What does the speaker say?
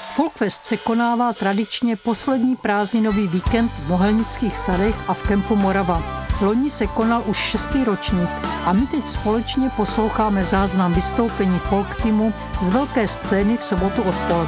Folkfest se konává tradičně poslední prázdninový víkend v Mohelnických sadech a v kempu Morava. Loni se konal už 6. ročník a my teď společně posloucháme záznam vystoupení folk týmu z velké scény v sobotu odpoledne.